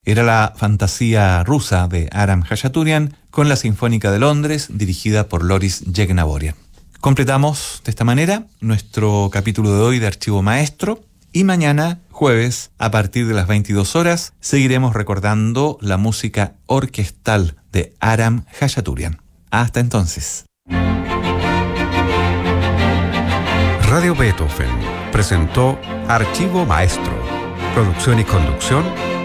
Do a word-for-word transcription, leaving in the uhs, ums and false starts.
Era la fantasía rusa de Aram Khachaturian con la Sinfónica de Londres, dirigida por Loris Yegnaborian. Completamos de esta manera nuestro capítulo de hoy de Archivo Maestro, y mañana, jueves, a partir de las veintidós horas, seguiremos recordando la música orquestal de Aram Khachaturian. Hasta entonces. Radio Beethoven presentó Archivo Maestro. Producción y conducción